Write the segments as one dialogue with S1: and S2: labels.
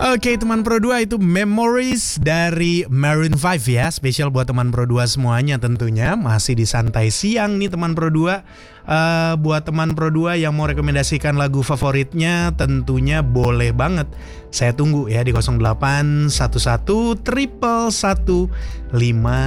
S1: Oke, teman Pro 2, itu Memories dari Maroon 5 ya. Spesial buat teman Pro 2 semuanya tentunya. Masih di santai siang nih teman Pro 2. Buat teman Pro 2 yang mau rekomendasikan lagu favoritnya, tentunya boleh banget. Saya tunggu ya di 0811 111 155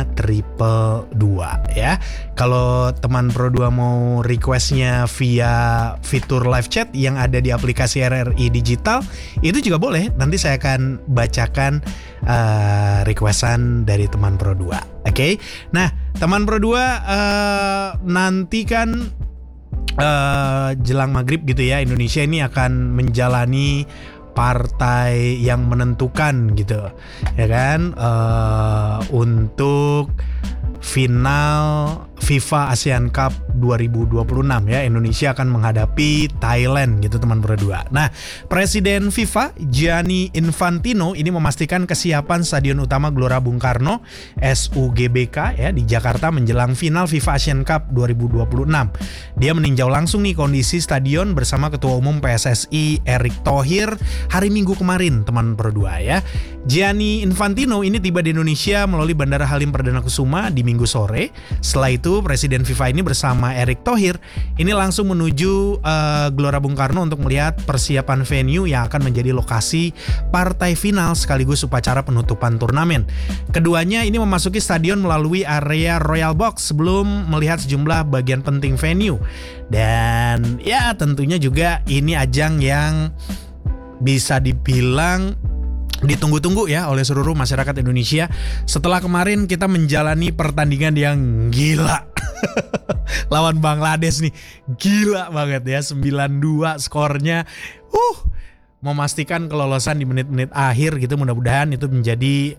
S1: 222 ya. Kalau teman Pro 2 mau requestnya via fitur live chat yang ada di aplikasi RRI Digital, itu juga boleh. Nanti saya akan bacakan requestan dari teman Pro 2. Oke. Nah, teman Pro 2, nanti kan jelang maghrib gitu ya, Indonesia ini akan menjalani partai yang menentukan gitu ya kan, untuk final FIFA ASEAN Cup 2026 ya. Indonesia akan menghadapi Thailand gitu teman Pro 2. Nah, Presiden FIFA Gianni Infantino ini memastikan kesiapan Stadion Utama Gelora Bung Karno SUGBK ya di Jakarta menjelang final FIFA ASEAN Cup 2026. Dia meninjau langsung nih kondisi stadion bersama Ketua Umum PSSI Erick Thohir hari Minggu kemarin teman Pro 2 ya. Gianni Infantino ini tiba di Indonesia melalui Bandara Halim Perdana Kusuma di Minggu sore. Setelah itu Presiden FIFA ini bersama Erick Thohir ini langsung menuju Gelora Bung Karno untuk melihat persiapan venue yang akan menjadi lokasi partai final sekaligus upacara penutupan turnamen. Keduanya ini memasuki stadion melalui area Royal Box sebelum melihat sejumlah bagian penting venue. Dan ya tentunya juga ini ajang yang bisa dibilang ditunggu-tunggu ya oleh seluruh masyarakat Indonesia setelah kemarin kita menjalani pertandingan yang gila lawan Bangladesh nih, gila banget ya, 9-2 skornya, memastikan kelolosan di menit-menit akhir gitu. Mudah-mudahan itu menjadi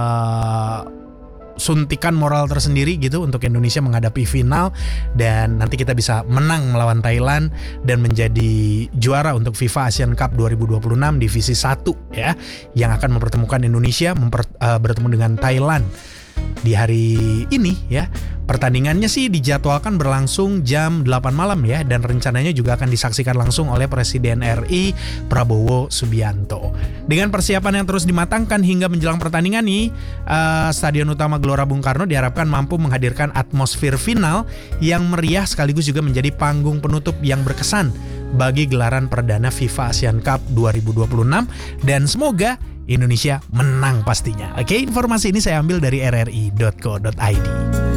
S1: suntikan moral tersendiri gitu untuk Indonesia menghadapi final, dan nanti kita bisa menang melawan Thailand dan menjadi juara untuk FIFA ASEAN Cup 2026 divisi 1 ya, yang akan mempertemukan Indonesia bertemu dengan Thailand di hari ini ya. Pertandingannya sih dijadwalkan berlangsung jam 8 malam ya, dan rencananya juga akan disaksikan langsung oleh Presiden RI Prabowo Subianto. Dengan persiapan yang terus dimatangkan hingga menjelang pertandingan nih, Stadion Utama Gelora Bung Karno diharapkan mampu menghadirkan atmosfer final yang meriah sekaligus juga menjadi panggung penutup yang berkesan bagi gelaran perdana FIFA ASEAN Cup 2026, dan semoga Indonesia menang pastinya. Oke, informasi ini saya ambil dari rri.co.id.